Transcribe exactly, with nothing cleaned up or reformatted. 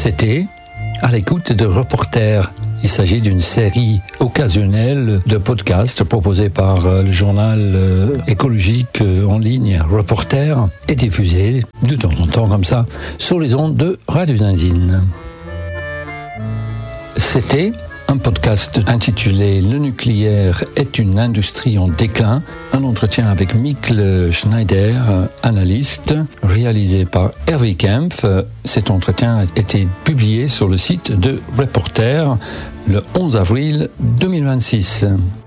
C'était à l'écoute de Reporter. Il s'agit d'une série occasionnelle de podcasts proposés par le journal écologique en ligne Reporter et diffusés de temps en temps comme ça sur les ondes de Radio Zinzine. C'était un podcast intitulé « Le nucléaire est une industrie en déclin », un entretien avec Mikl Schneider, analyste, réalisé par Hervé Kempf. Cet entretien a été publié sur le site de Reporter le onze avril deux mille vingt-six.